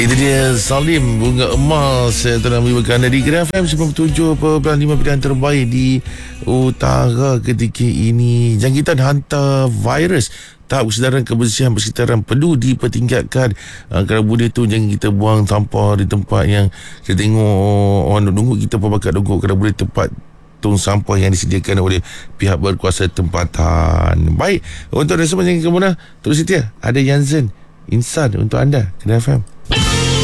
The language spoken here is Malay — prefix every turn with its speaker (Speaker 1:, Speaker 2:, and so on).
Speaker 1: Itu dia Salim Bunga Emas. Saya telah mengibarkan anda di Grand FM 97.5 pilihan terbaik di utara ketika ini. Jangkitan hantar virus, tahap kesedaran kebersihan persekitaran perlu dipertingkatkan. Kerana benda tu jangan kita buang sampah di tempat yang kita tengok orang duduk, kita pun bakal duduk. Kerana boleh tempat tong sampah yang disediakan oleh pihak berkuasa tempatan. Baik, untuk anda semua jangan ke mana, terus setia ada Yanzen Insan untuk anda Grand FM.